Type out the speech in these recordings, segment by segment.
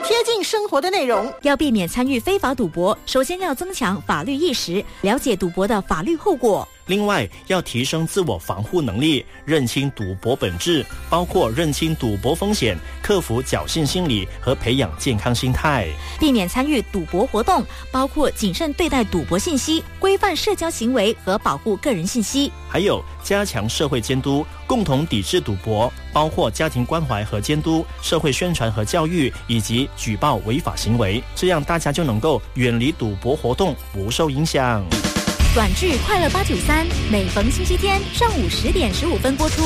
贴近生活的内容。 要避免参与非法赌博，首先要增强法律意识，了解赌博的法律后果。 另外，要提升自我防护能力，认清赌博本质，包括认清赌博风险、克服侥幸心理和培养健康心态。 避免参与赌博活动，包括谨慎对待赌博信息、规范社交行为和保护个人信息。 还有加强社会监督，共同抵制赌博，包括家庭关怀和监督、社会宣传和教育，以及举报违法行为，这样大家就能够远离赌博活动，不受影响。 短剧《快乐893》每逢星期天上午10点15分播出。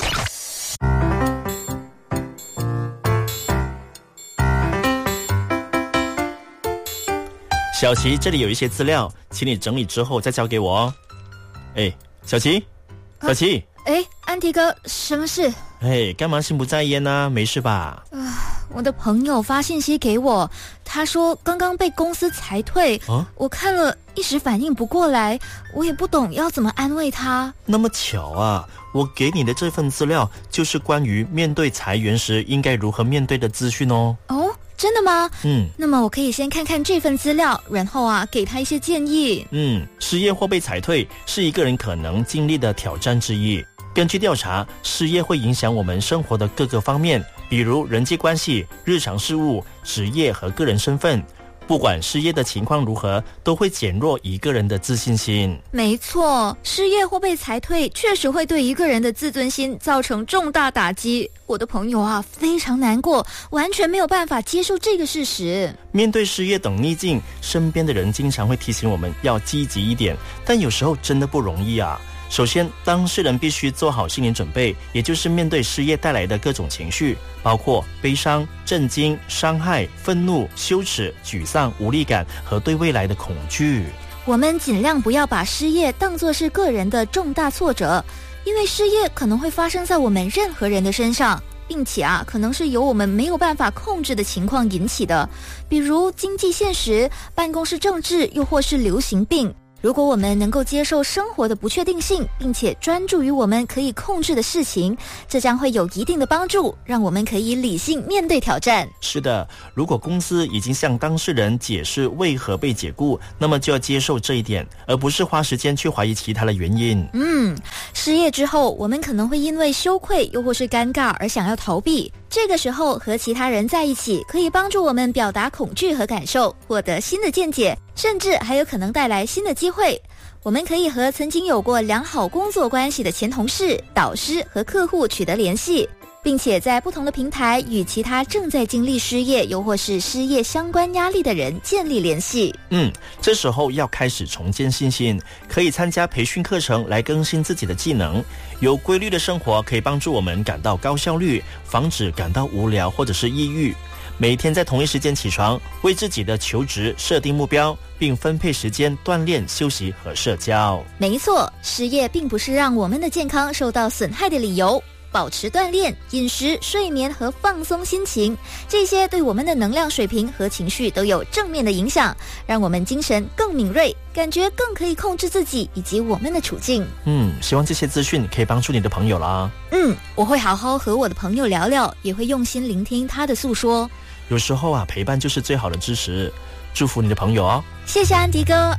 小琪，这里有一些资料，请你整理之后再交给我哦。哎，小琪，小琪， 安迪哥，什么事？ 干嘛心不在焉呢？没事吧？ 我的朋友发信息给我，他说刚刚被公司裁退，我看了一时反应不过来，我也不懂要怎么安慰他。 那么巧啊，我给你的这份资料就是关于面对裁员时应该如何面对的资讯哦。 真的吗？那么我可以先看看这份资料，然后给他一些建议。 失业或被裁退是一个人可能经历的挑战之一。根据调查，失业会影响我们生活的各个方面，比如人际关系、日常事务、职业和个人身份。不管失业的情况如何，都会减弱一个人的自信心。 没错，失业或被裁退确实会对一个人的自尊心造成重大打击。我的朋友非常难过，完全没有办法接受这个事实。 面对失业等逆境，身边的人经常会提醒我们要积极一点，但有时候真的不容易啊。首先，当事人必须做好心理准备，也就是面对失业带来的各种情绪，包括悲伤、震惊、伤害、愤怒、羞耻、沮丧、无力感和对未来的恐惧。 我们尽量不要把失业当作是个人的重大挫折，因为失业可能会发生在我们任何人的身上，并且可能是由我们没有办法控制的情况引起的，比如经济现实、办公室政治，又或是流行病。如果我们能够接受生活的不确定性，并且专注于我们可以控制的事情，这将会有一定的帮助，让我们可以理性面对挑战。 是的，如果公司已经向当事人解释为何被解雇，那么就要接受这一点，而不是花时间去怀疑其他的原因。 失业之后，我们可能会因为羞愧又或是尴尬而想要逃避。这个时候和其他人在一起，可以帮助我们表达恐惧和感受，获得新的见解，甚至还有可能带来新的机会。我们可以和曾经有过良好工作关系的前同事、导师和客户取得联系，并且在不同的平台与其他正在经历失业又或是失业相关压力的人建立联系。 这时候要开始重建信心，可以参加培训课程来更新自己的技能。有规律的生活可以帮助我们感到高效率，防止感到无聊或者是抑郁。每天在同一时间起床，为自己的求职设定目标，并分配时间锻炼、休息和社交。 没错，失业并不是让我们的健康受到损害的理由。保持锻炼、饮食、睡眠和放松心情，这些对我们的能量水平和情绪都有正面的影响，让我们精神更敏锐，感觉更可以控制自己以及我们的处境。 希望这些资讯可以帮助你的朋友啦。 我会好好和我的朋友聊聊，也会用心聆听他的诉说。 有时候陪伴就是最好的支持。祝福你的朋友哦。 谢谢安迪哥。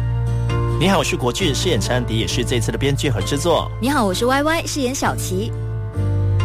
你好，我是国俊，饰演陈安迪，也是这次的编剧和制作。 你好，我是 YY，饰演小琪。